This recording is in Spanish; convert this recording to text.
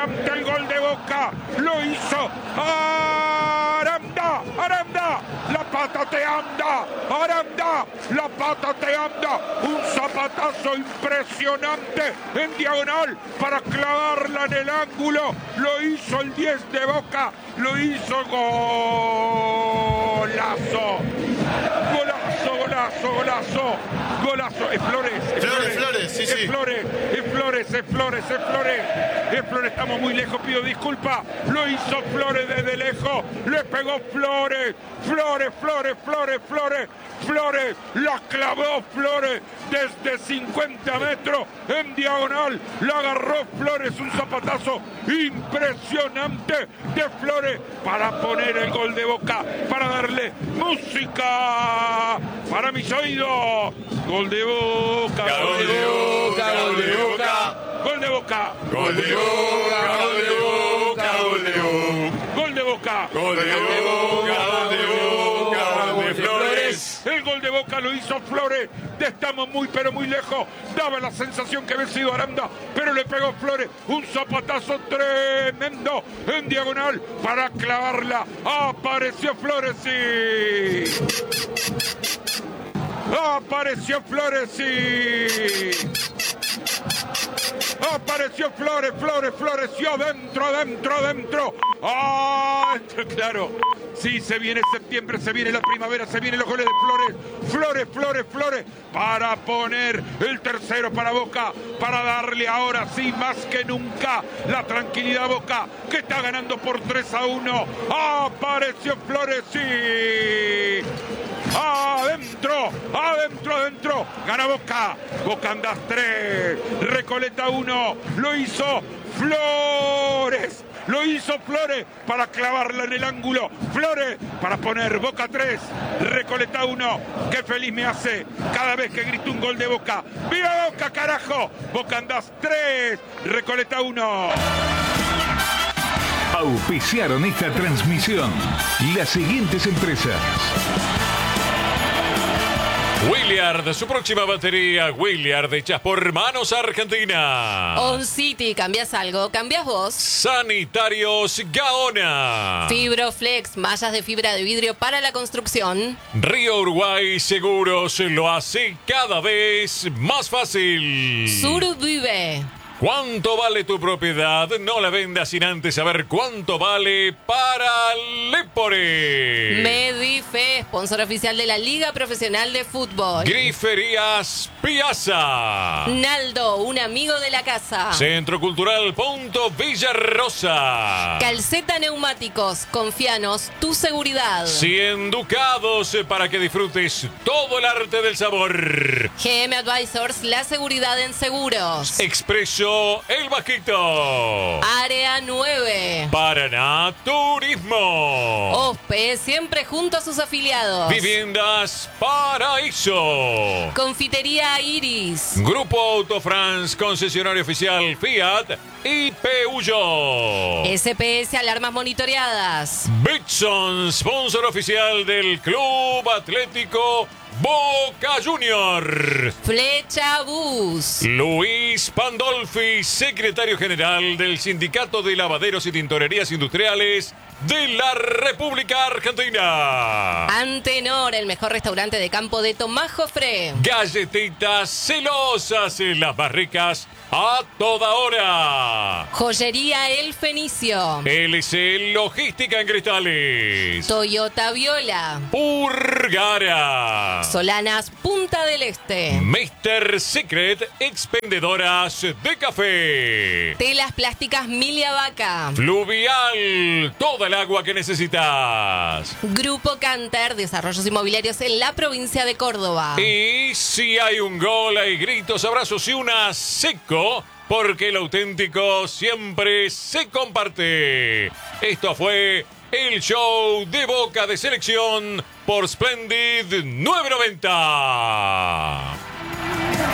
impresionante el gol de Boca. Lo hizo Aranda. Aranda, la pata te anda. Aranda, la pata te anda. Un zapatazo impresionante en diagonal para clavarla en el ángulo. Lo hizo el 10 de Boca. Lo hizo golazo. Golazo, golazo, golazo. Golazo. Es Flores. Flores, sí, sí. Es Flores. Estamos muy lejos, pido disculpas. Lo hizo Flores desde lejos. Le pegó Flores. Flores. La clavó Flores desde 50 metros en diagonal. La agarró Flores. Un zapatazo impresionante de Flores para poner el gol de Boca. Para darle música para mis oídos. Gol de Boca. Gol de Boca. Gol de Boca. Gol de Boca. Gol de Boca. Gol de Boca. Gol de Boca. Gol de Boca. Gol de Boca. Gol de Boca. Gol de Flores. El gol de Boca lo hizo Flores. Estamos muy pero muy lejos. Daba la sensación que había sido Aranda, pero le pegó Flores. Un zapatazo tremendo en diagonal para clavarla. Apareció Flores, sí. Apareció Flores, sí. Apareció Flores, floreció dentro. ¡Ah! Claro. Sí, se viene septiembre, se viene la primavera, se vienen los goles de Flores. Para poner el tercero para Boca, para darle ahora sí, más que nunca, la tranquilidad a Boca, que está ganando por 3-1. Apareció Flores, sí. Adentro. Gana Boca. Boca andas 3. Recoleta 1. Lo hizo Flores para clavarla en el ángulo. Flores para poner Boca 3. Recoleta 1. Qué feliz me hace cada vez que grito un gol de Boca. ¡Viva Boca, carajo! Boca andas 3. Recoleta 1. Auspiciaron esta transmisión las siguientes empresas: Williard, su próxima batería, Williard, hechas por Manos Argentina. On City, ¿cambias algo? ¿Cambias vos? Sanitarios Gaona. Fibroflex, mallas de fibra de vidrio para la construcción. Río Uruguay Seguros lo hace cada vez más fácil. Survive. ¿Cuánto vale tu propiedad? No la vendas sin antes saber cuánto vale para Lepore. Medife, sponsor oficial de la Liga Profesional de Fútbol. Griferías Piazza. Naldo, un amigo de la casa. Centro Cultural Punto Villarosa. Calceta Neumáticos, confianos, tu seguridad. 100 ducados para que disfrutes todo el arte del sabor. GM Advisors, la seguridad en seguros. Expreso El Vasquito. Área 9. Paraná Turismo. OSPE, siempre junto a sus afiliados. Viviendas Paraíso. Confitería Iris. Grupo Autofrance, concesionario oficial Fiat y Peugeot. SPS, alarmas monitoreadas. Bitson, sponsor oficial del Club Atlético Boca Junior. Flecha Bus. Luis Pandolfi, secretario general del Sindicato de Lavaderos y Tintorerías Industriales de la República Argentina. Antenor, el mejor restaurante de campo de Tomás Jofré. Galletitas celosas, las más ricas a toda hora. Joyería El Fenicio. LC Logística en Cristales. Toyota Viola. Purgara. Solanas Punta del Este. Mr. Secret, expendedoras de café. Telas plásticas Milia Vaca. Fluvial, toda el agua que necesitas. Grupo Canter, desarrollos inmobiliarios en la provincia de Córdoba. Y si hay un gol, hay gritos, abrazos y una seco, porque lo auténtico siempre se comparte. Esto fue el show de Boca de Selección por Splendid 990.